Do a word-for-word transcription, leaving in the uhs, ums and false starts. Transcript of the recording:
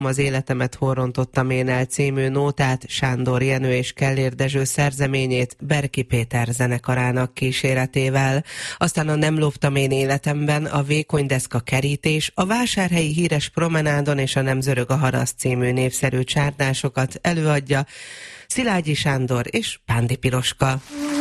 Az életemet horrontottam én el című nótát Sándor Jenő és Kellér Dezső szerzeményét Berki Péter zenekarának kíséretével. Aztán a Nem loptam én életemben, a Vékony deszka kerítés, a Vásárhelyi híres promenádon és a Nem zörög a haraszt című népszerű csárdásokat előadja Szilágyi Sándor és Pándi Piroska.